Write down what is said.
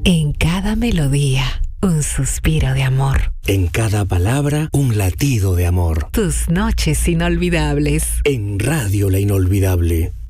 En cada melodía, un suspiro de amor. En cada palabra, un latido de amor. Tus noches inolvidables. En Radio La Inolvidable.